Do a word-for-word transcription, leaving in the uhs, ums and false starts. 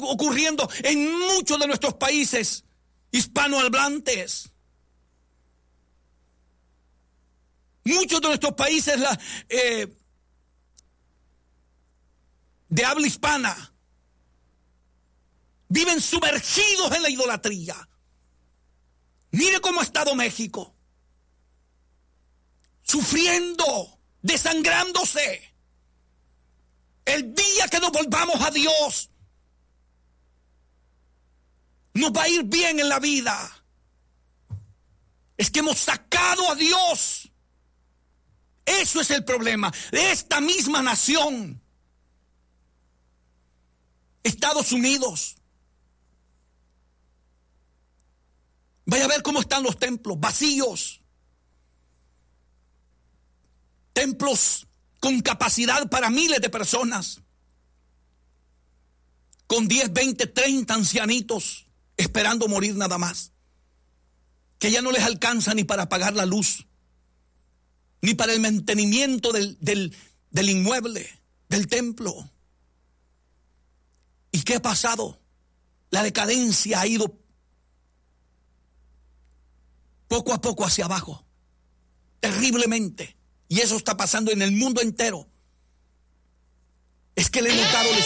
ocurriendo en muchos de nuestros países hispanohablantes. Muchos de nuestros países la, eh, de habla hispana viven sumergidos en la idolatría. Mire cómo ha estado México, sufriendo, desangrándose. El día que nos volvamos a Dios, nos va a ir bien en la vida. Es que hemos sacado a Dios. Eso es el problema de esta misma nación. Estados Unidos. Vaya a ver cómo están los templos, vacíos. Templos con capacidad para miles de personas. Con diez, veinte, treinta ancianitos esperando morir nada más. Que ya no les alcanza ni para pagar la luz, ni para el mantenimiento del, del, del inmueble, del templo. ¿Y qué ha pasado? La decadencia ha ido poco a poco hacia abajo, terriblemente. Y eso está pasando en el mundo entero. Es que le he notado